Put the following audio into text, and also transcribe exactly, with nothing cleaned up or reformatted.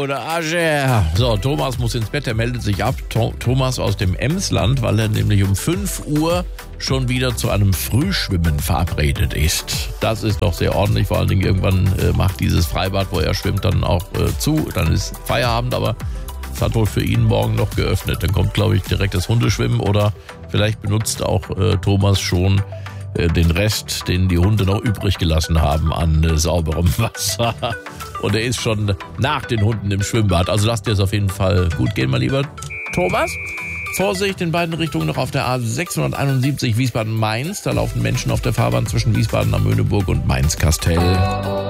du Asche. So, Thomas muss ins Bett, er meldet sich ab. Tho- Thomas aus dem Emsland, weil er nämlich um fünf Uhr schon wieder zu einem Frühschwimmen verabredet ist. Das ist doch sehr ordentlich, vor allen Dingen irgendwann äh, macht dieses Freibad, wo er schwimmt, dann auch äh, zu. Dann ist Feierabend, aber es hat wohl für ihn morgen noch geöffnet. Dann kommt, glaube ich, direkt das Hundeschwimmen oder vielleicht benutzt auch äh, Thomas schon äh, den Rest, den die Hunde noch übrig gelassen haben an äh, sauberem Wasser. Und er ist schon nach den Hunden im Schwimmbad. Also lasst dir es auf jeden Fall gut gehen, mein lieber Thomas. Vorsicht in beiden Richtungen noch auf der A sechshunderteinundsiebzig Wiesbaden-Mainz. Da laufen Menschen auf der Fahrbahn zwischen Wiesbaden am Möhneburg und Mainz-Kastell.